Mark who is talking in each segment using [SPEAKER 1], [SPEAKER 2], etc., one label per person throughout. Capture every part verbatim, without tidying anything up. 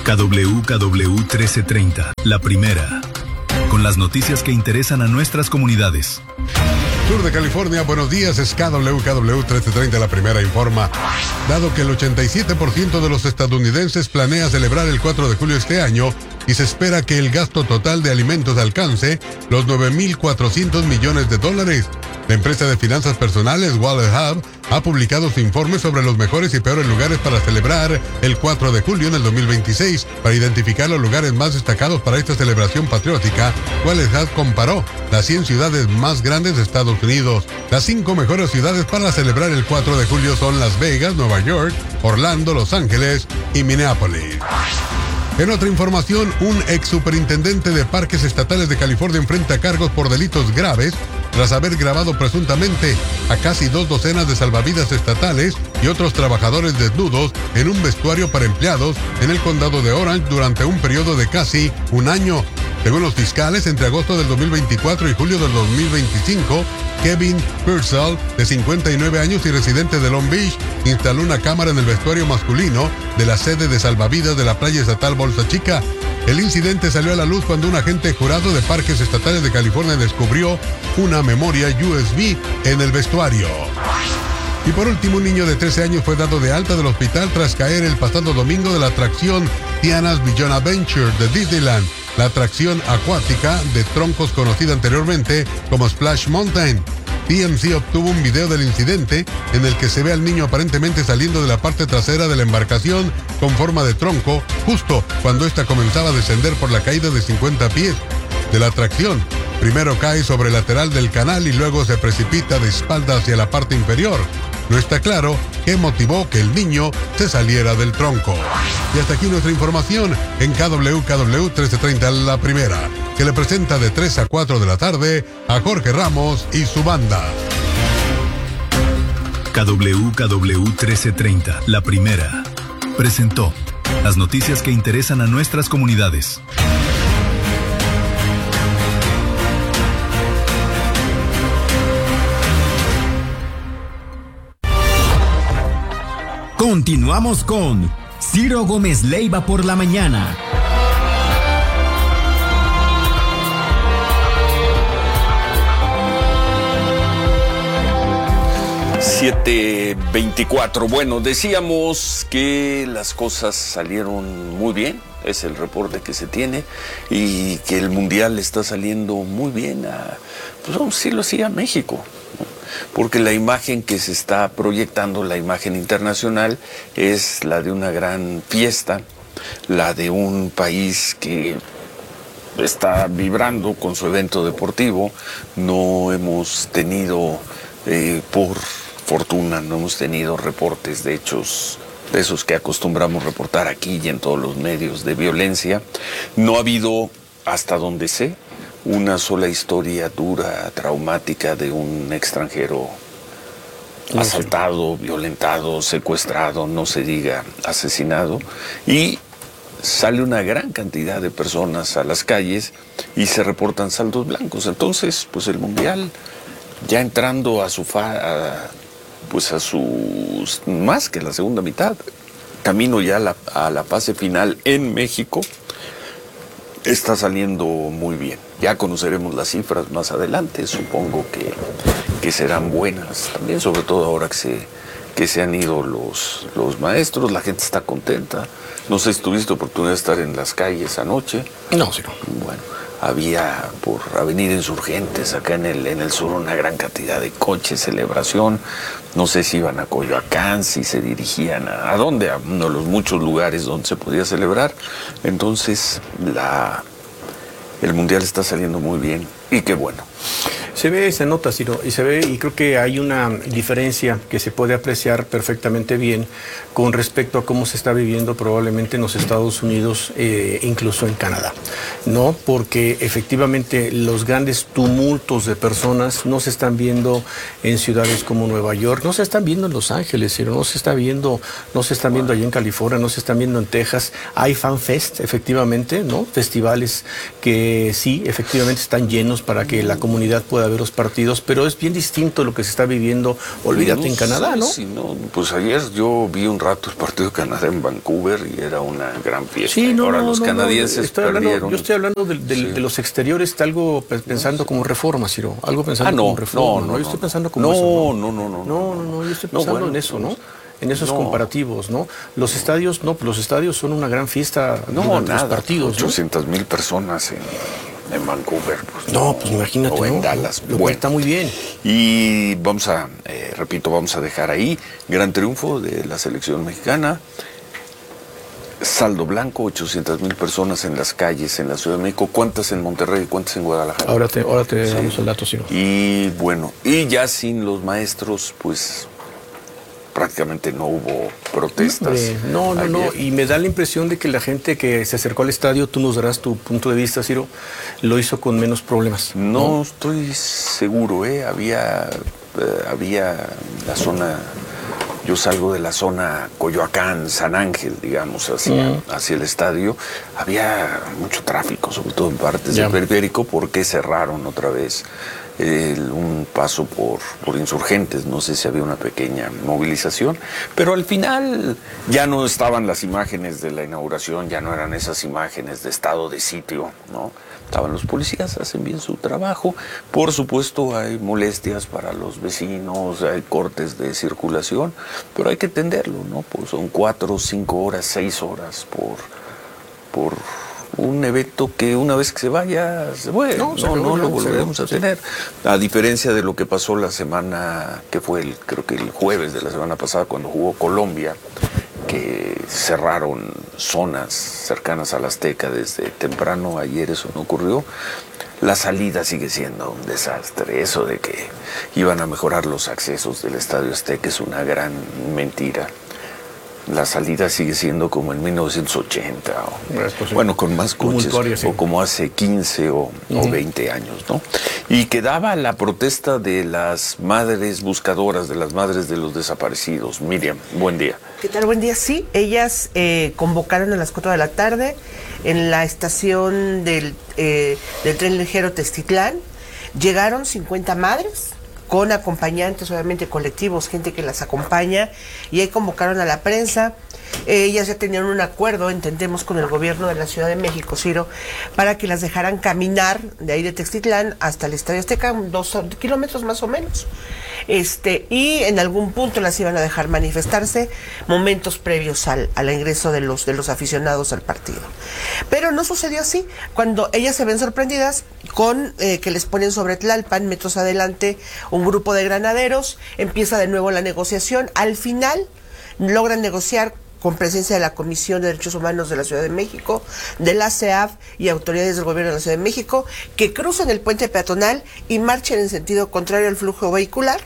[SPEAKER 1] K W K W trece treinta, la primera. Con las noticias que interesan a nuestras comunidades.
[SPEAKER 2] Sur de California, buenos días, es K W K W trece treinta, la primera informa. Dado que el ochenta y siete por ciento de los estadounidenses planea celebrar el cuatro de julio este año y se espera que el gasto total de alimentos alcance los nueve mil cuatrocientos millones de dólares. La empresa de finanzas personales Wallet Hub ha publicado su informe sobre los mejores y peores lugares para celebrar el cuatro de julio en el dos mil veintiséis. Para identificar los lugares más destacados para esta celebración patriótica, Wallet Hub comparó las cien ciudades más grandes de Estados Unidos. Las cinco mejores ciudades para celebrar el cuatro de julio son Las Vegas, Nueva York, Orlando, Los Ángeles y Minneapolis. En otra información, un ex superintendente de parques estatales de California enfrenta cargos por delitos graves tras haber grabado presuntamente a casi dos docenas de salvavidas estatales y otros trabajadores desnudos en un vestuario para empleados en el condado de Orange durante un periodo de casi un año. Según los fiscales, entre agosto del dos mil veinticuatro y julio del dos mil veinticinco, Kevin Purcell, de cincuenta y nueve años y residente de Long Beach, instaló una cámara en el vestuario masculino de la sede de salvavidas de la playa estatal Bolsa Chica. El incidente salió a la luz cuando un agente jurado de parques estatales de California descubrió una memoria U S B en el vestuario. Y por último, un niño de trece años fue dado de alta del hospital tras caer el pasado domingo de la atracción Tiana's Beyond Adventure de Disneyland, la atracción acuática de troncos conocida anteriormente como Splash Mountain. T M Z obtuvo un video del incidente en el que se ve al niño aparentemente saliendo de la parte trasera de la embarcación con forma de tronco, justo cuando ésta comenzaba a descender por la caída de cincuenta pies de la atracción. Primero cae sobre el lateral del canal y luego se precipita de espalda hacia la parte inferior. No está claro qué motivó que el niño se saliera del tronco. Y hasta aquí nuestra información en K W K W trece treinta, la primera, que le presenta de tres a cuatro de la tarde a Jorge Ramos y su banda.
[SPEAKER 1] K W K W trece treinta, la primera, presentó las noticias que interesan a nuestras comunidades.
[SPEAKER 3] Continuamos con Ciro Gómez Leiva por la mañana.
[SPEAKER 4] siete veinticuatro. Bueno, decíamos que las cosas salieron muy bien, es el reporte que se tiene, y que el Mundial está saliendo muy bien a, pues vamos a decirlo así, a México. Porque la imagen que se está proyectando, la imagen internacional, es la de una gran fiesta, la de un país que está vibrando con su evento deportivo. No hemos tenido, eh, por fortuna, no hemos tenido reportes de hechos de esos que acostumbramos reportar aquí y en todos los medios de violencia. No ha habido, hasta donde sé, una sola historia dura, traumática de un extranjero asaltado, violentado, secuestrado, no se diga asesinado. Y sale una gran cantidad de personas a las calles y se reportan saldos blancos. Entonces, pues el Mundial, ya entrando a su fa, a, pues a su, más que la segunda mitad, camino ya a la, a la fase final en México, está saliendo muy bien. Ya conoceremos las cifras más adelante, supongo que, que serán buenas también, sobre todo ahora que se, que se han ido los, los maestros, la gente está contenta. No sé si tuviste oportunidad de estar en las calles anoche.
[SPEAKER 5] No, sí.
[SPEAKER 4] Bueno, había por Avenida Insurgentes, acá en el, en el sur, una gran cantidad de coches, celebración. No sé si iban a Coyoacán, si se dirigían a, ¿a dónde? A uno de los muchos lugares donde se podía celebrar. Entonces, la, el Mundial está saliendo muy bien y qué bueno.
[SPEAKER 5] Se ve, se nota, Ciro, y se ve, y creo que hay una diferencia que se puede apreciar perfectamente bien con respecto a cómo se está viviendo probablemente en los Estados Unidos, eh, incluso en Canadá, ¿no? Porque efectivamente los grandes tumultos de personas no se están viendo en ciudades como Nueva York, no se están viendo en Los Ángeles, Ciro, no se está viendo, no se están viendo allá en California, no se están viendo en Texas. Hay FanFest, efectivamente, ¿no? Festivales que sí, efectivamente están llenos para que la comunidad pueda ver los partidos, pero es bien distinto lo que se está viviendo, olvídate,
[SPEAKER 4] no
[SPEAKER 5] en Canadá,
[SPEAKER 4] sé
[SPEAKER 5] ¿no?
[SPEAKER 4] Si no. Pues ayer yo vi un rato el partido de Canadá en Vancouver y era una gran fiesta.
[SPEAKER 5] Sí, no,
[SPEAKER 4] Ahora
[SPEAKER 5] no,
[SPEAKER 4] los
[SPEAKER 5] no,
[SPEAKER 4] canadienses
[SPEAKER 5] no, estoy
[SPEAKER 4] perdieron.
[SPEAKER 5] Hablando, yo estoy hablando de, de,
[SPEAKER 4] Sí.
[SPEAKER 5] de los exteriores, está algo pensando como reforma, Ciro, algo pensando
[SPEAKER 4] Ah, no,
[SPEAKER 5] como reforma,
[SPEAKER 4] no,
[SPEAKER 5] ¿no?
[SPEAKER 4] no,
[SPEAKER 5] Yo estoy
[SPEAKER 4] no.
[SPEAKER 5] pensando como
[SPEAKER 4] No,
[SPEAKER 5] eso,
[SPEAKER 4] no, no, no,
[SPEAKER 5] no, no, no, yo estoy
[SPEAKER 4] No,
[SPEAKER 5] pensando
[SPEAKER 4] bueno,
[SPEAKER 5] en eso, ¿no?
[SPEAKER 4] pues,
[SPEAKER 5] En esos
[SPEAKER 4] no.
[SPEAKER 5] comparativos, ¿no? Los estadios, no, los estadios son una gran fiesta
[SPEAKER 4] No,
[SPEAKER 5] durante
[SPEAKER 4] nada.
[SPEAKER 5] los partidos, ¿no?
[SPEAKER 4] ochocientas mil personas en, en Vancouver. Pues,
[SPEAKER 5] No, pues imagínate,
[SPEAKER 4] o en
[SPEAKER 5] ¿no?
[SPEAKER 4] Dallas.
[SPEAKER 5] Lo cual
[SPEAKER 4] Bueno,
[SPEAKER 5] está muy bien.
[SPEAKER 4] Y vamos a, eh, repito, vamos a dejar ahí. Gran triunfo de la selección mexicana. Saldo blanco, ochocientas mil personas en las calles en la Ciudad de México. ¿Cuántas en Monterrey? ¿Cuántas en Guadalajara?
[SPEAKER 5] Ahora te, ahora te damos el dato, Ciro.
[SPEAKER 4] Y bueno, y ya sin los maestros, pues prácticamente no hubo protestas.
[SPEAKER 5] Hombre, no, no, no.
[SPEAKER 4] ayer.
[SPEAKER 5] Y me da la impresión de que la gente que se acercó al estadio, tú nos darás tu punto de vista, Ciro, lo hizo con menos problemas.
[SPEAKER 4] No estoy seguro, ¿eh? Había, eh, había la zona, yo salgo de la zona Coyoacán, San Ángel, digamos, hacia,
[SPEAKER 5] Mm.
[SPEAKER 4] hacia el estadio. Había mucho tráfico, sobre todo en partes
[SPEAKER 5] Ya.
[SPEAKER 4] del periférico, porque cerraron otra vez el- un paso por, por Insurgentes. No sé si había una pequeña movilización, pero al final ya no estaban las imágenes de la inauguración, ya no eran esas imágenes de estado de sitio, ¿no? Estaban los policías, hacen bien su trabajo. Por supuesto hay molestias para los vecinos, hay cortes de circulación, pero hay que entenderlo, ¿no? Pues son cuatro, cinco horas, seis horas por, por un evento que una vez que se vaya, se fue.
[SPEAKER 5] No,
[SPEAKER 4] No,
[SPEAKER 5] se
[SPEAKER 4] no,
[SPEAKER 5] acabó,
[SPEAKER 4] lo
[SPEAKER 5] se
[SPEAKER 4] volveremos a
[SPEAKER 5] acabó, sí.
[SPEAKER 4] tener. A diferencia de lo que pasó la semana, que fue el, creo que el jueves de la semana pasada, cuando jugó Colombia, que cerraron zonas cercanas al Azteca desde temprano. Ayer eso no ocurrió. La salida sigue siendo un desastre. Eso de que iban a mejorar los accesos del Estadio Azteca es una gran mentira. La salida sigue siendo como en mil novecientos ochenta, o,
[SPEAKER 5] Es posible.
[SPEAKER 4] bueno, con más coches,
[SPEAKER 5] Tumultuaria, sí.
[SPEAKER 4] o como hace quince o, o veinte años, ¿no? Y quedaba la protesta de las madres buscadoras, de las madres de los desaparecidos. Miriam, buen día.
[SPEAKER 6] ¿Qué tal? Buen día. Sí, ellas eh, convocaron a las cuatro de la tarde en la estación del, eh, del tren ligero Testitlán. Llegaron cincuenta madres con acompañantes, obviamente colectivos, gente que las acompaña, y ahí convocaron a la prensa. Eh, ellas ya tenían un acuerdo, entendemos, con el gobierno de la Ciudad de México, Ciro, para que las dejaran caminar de ahí de Textitlán hasta el Estadio Azteca, dos kilómetros más o menos. Este, y en algún punto las iban a dejar manifestarse momentos previos al, al ingreso de los, de los aficionados al partido. Pero no sucedió así. Cuando ellas se ven sorprendidas con eh, que les ponen sobre Tlalpan, metros adelante, un grupo de granaderos, empieza de nuevo la negociación. Al final logran negociar con presencia de la Comisión de Derechos Humanos de la Ciudad de México, de la C E A F y autoridades del gobierno de la Ciudad de México, que crucen el puente peatonal y marchen en sentido contrario al flujo vehicular,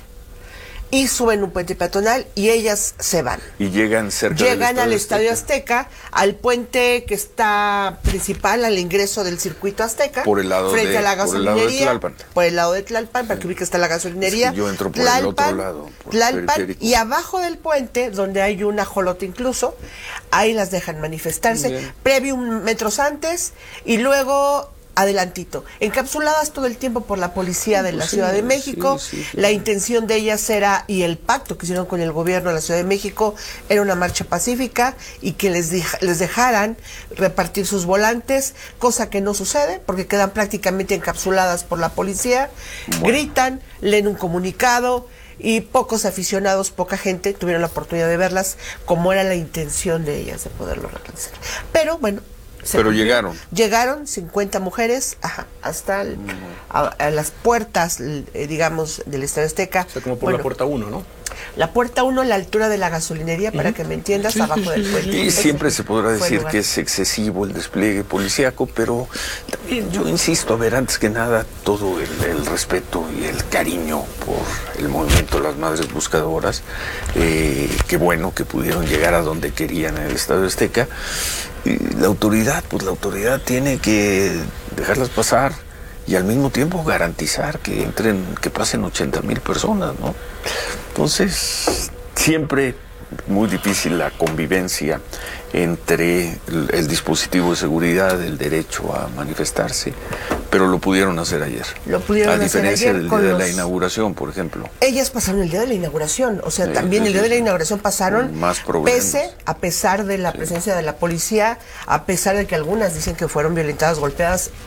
[SPEAKER 6] y suben un puente peatonal y ellas se van.
[SPEAKER 4] Y llegan cerca
[SPEAKER 6] Llegan
[SPEAKER 4] del
[SPEAKER 6] al Estadio
[SPEAKER 4] Azteca.
[SPEAKER 6] Azteca, al puente que está principal, al ingreso del circuito Azteca,
[SPEAKER 4] Por el lado
[SPEAKER 6] frente
[SPEAKER 4] de-
[SPEAKER 6] a la
[SPEAKER 4] por el lado de
[SPEAKER 6] gasolinería,
[SPEAKER 4] Tlalpan.
[SPEAKER 6] por el lado de Tlalpan, para que ubique está la gasolinería.
[SPEAKER 4] Es que yo entro por el otro lado, por el
[SPEAKER 6] Tlalpan,
[SPEAKER 4] periférico.
[SPEAKER 6] y abajo del puente, donde hay un ajolote incluso, ahí las dejan manifestarse,
[SPEAKER 4] Bien.
[SPEAKER 6] previo un metros antes, y luego adelantito, encapsuladas todo el tiempo por la policía de la
[SPEAKER 4] Pues sí,
[SPEAKER 6] Ciudad de
[SPEAKER 4] sí,
[SPEAKER 6] México.
[SPEAKER 4] sí, sí.
[SPEAKER 6] La intención de ellas era, y el pacto que hicieron con el gobierno de la Ciudad de México, era una marcha pacífica y que les, dej- les dejaran repartir sus volantes, cosa que no sucede porque quedan prácticamente encapsuladas por la policía, gritan, leen un comunicado, y pocos aficionados, poca gente tuvieron la oportunidad de verlas como era la intención de ellas de poderlo realizar. Pero bueno, se
[SPEAKER 4] Pero
[SPEAKER 6] cumplió.
[SPEAKER 4] llegaron.
[SPEAKER 6] Llegaron cincuenta mujeres, ajá, hasta el- a, a las puertas, eh, digamos, del Estadio Azteca.
[SPEAKER 5] O sea, como por
[SPEAKER 6] Bueno,
[SPEAKER 5] la puerta uno, ¿no?
[SPEAKER 6] la puerta uno, a la altura de la gasolinería, para que me entiendas, abajo del puente.
[SPEAKER 4] Y
[SPEAKER 6] Ese
[SPEAKER 4] siempre se podrá
[SPEAKER 6] fue el
[SPEAKER 4] decir
[SPEAKER 6] lugar.
[SPEAKER 4] que es excesivo el despliegue policíaco, pero también yo insisto, a ver, antes que nada, todo el, el respeto y el cariño por el movimiento de las Madres Buscadoras, eh, qué bueno que pudieron llegar a donde querían en el Estadio Azteca. Y la autoridad, pues la autoridad tiene que dejarlas pasar y al mismo tiempo garantizar que entren, que pasen ochenta mil personas, ¿no? Entonces, siempre muy difícil la convivencia entre el, el dispositivo de seguridad, el derecho a manifestarse, pero lo pudieron hacer ayer.
[SPEAKER 6] Lo pudieron
[SPEAKER 4] a
[SPEAKER 6] hacer
[SPEAKER 4] diferencia
[SPEAKER 6] ayer
[SPEAKER 4] del
[SPEAKER 6] con
[SPEAKER 4] día de
[SPEAKER 6] los...
[SPEAKER 4] la inauguración, por ejemplo.
[SPEAKER 6] Ellas pasaron el día de la inauguración, o sea,
[SPEAKER 4] Sí,
[SPEAKER 6] también
[SPEAKER 4] sí,
[SPEAKER 6] el día
[SPEAKER 4] sí,
[SPEAKER 6] de la
[SPEAKER 4] sí.
[SPEAKER 6] inauguración pasaron,
[SPEAKER 4] Con más problemas.
[SPEAKER 6] pese, a pesar de la
[SPEAKER 4] Sí.
[SPEAKER 6] presencia de la policía, a pesar de que algunas dicen que fueron violentadas, golpeadas,